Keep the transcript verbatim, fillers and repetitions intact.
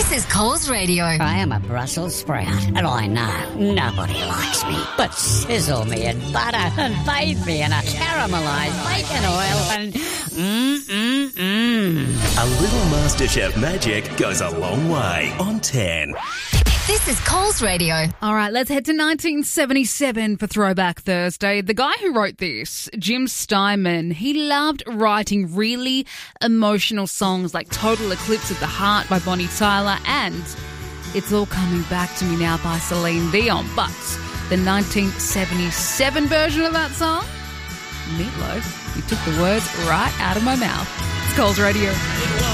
This is Coles Radio. I am a Brussels sprout, and I know nobody likes me. But sizzle me in butter and bathe me in a caramelised bacon oil and mmm-mmm-mmm. A little MasterChef magic goes a long way on ten. This is Coles Radio. All right, let's head to nineteen seventy-seven for Throwback Thursday. The guy who wrote this, Jim Steinman, he loved writing really emotional songs like Total Eclipse of the Heart by Bonnie Tyler and It's All Coming Back to Me Now by Celine Dion. But the nineteen seventy-seven version of that song, Meatloaf, he took the words right out of my mouth. It's Coles Radio.